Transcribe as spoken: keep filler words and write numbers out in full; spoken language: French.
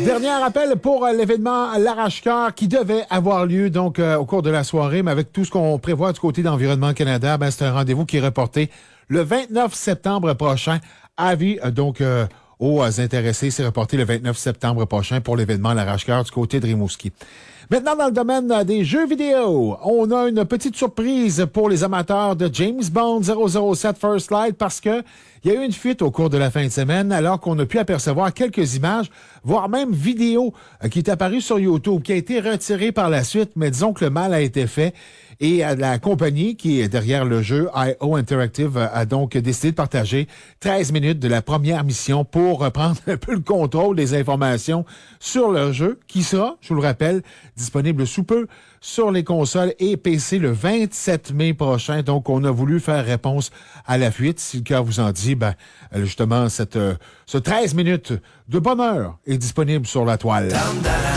Dernier appel pour euh, l'événement L'Arrache-Cœur qui devait avoir lieu donc euh, au cours de la soirée, mais avec tout ce qu'on prévoit du côté d'Environnement Canada, ben, c'est un rendez-vous qui est reporté le vingt-neuf septembre prochain. Avis euh, donc euh, aux intéressés, c'est reporté le vingt-neuf septembre prochain pour l'événement L'Arrache-Cœur du côté de Rimouski. Maintenant, dans le domaine des jeux vidéo, on a une petite surprise pour les amateurs de James Bond zéro zéro sept First Light parce que il y a eu une fuite au cours de la fin de semaine alors qu'on a pu apercevoir quelques images, voire même vidéos euh, qui est apparue sur YouTube, qui a été retirée par la suite, mais disons que le mal a été fait. Et euh, la compagnie qui est derrière le jeu, I O Interactive, euh, a donc décidé de partager treize minutes de la première mission pour reprendre un peu le contrôle des informations sur leur jeu, qui sera, je vous le rappelle, disponible sous peu sur les consoles et P C le vingt-sept mai prochain. Donc, on a voulu faire réponse à la fuite. Si le cœur vous en dit, ben, justement, cette, euh, ce treize minutes de bonheur est disponible sur la toile.